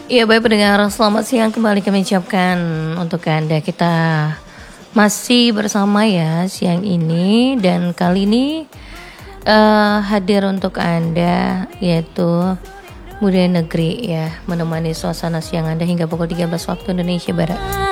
Iya baik pendengar, selamat siang kembali kami ucapkan untuk Anda. Kita masih bersama ya siang ini dan kali ini hadir untuk Anda yaitu Budaya Negeri ya, menemani suasana siang Anda hingga pukul 13 waktu Indonesia Barat.